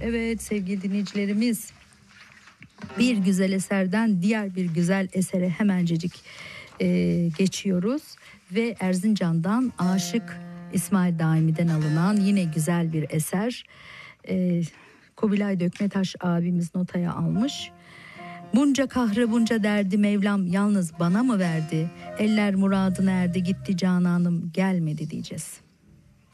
Evet sevgili dinleyicilerimiz, bir güzel eserden diğer bir güzel esere hemencecik geçiyoruz. Ve Erzincan'dan Aşık İsmail Daimi'den alınan yine güzel bir eser. Kubilay Dökmetaş abimiz notaya almış. Bunca kahrı bunca derdi Mevlam yalnız bana mı verdi? Eller muradına erdi gitti cananım gelmedi diyeceğiz.